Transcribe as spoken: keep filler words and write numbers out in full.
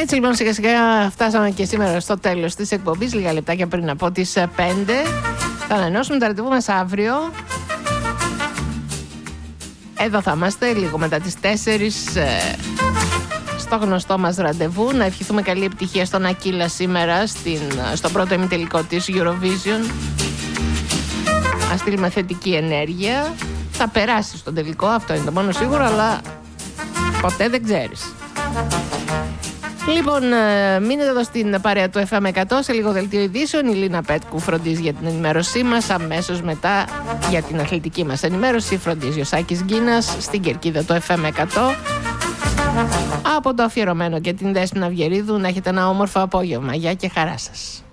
Έτσι λοιπόν σιγά σιγά φτάσαμε και σήμερα στο τέλος της εκπομπής, λίγα λεπτάκια πριν από τις πέντε. Θα ανανεώσουμε το ραντεβού μας αύριο. Εδώ θα είμαστε λίγο μετά τις τέσσερις, στο γνωστό μας ραντεβού. Να ευχηθούμε καλή επιτυχία στον Ακύλα σήμερα στην, στον πρώτο ημιτελικό της Eurovision. Ας στείλουμε θετική ενέργεια. Θα περάσει στον τελικό, αυτό είναι το μόνο σίγουρο, αλλά ποτέ δεν ξέρεις. Λοιπόν, μείνετε εδώ στην παρέα του εφ εμ εκατό. Σε λίγο δελτίο ειδήσεων η Λίνα Πέτκου φροντίζει για την ενημέρωσή μας. Αμέσως μετά για την αθλητική μας ενημέρωση φροντίζει ο Σάκης Γκίνας στην κερκίδα του εφ εμ εκατό. Από το αφιερωμένο και την Δέσποινα Αυγερίδου να έχετε ένα όμορφο απόγευμα. Γεια και χαρά σας.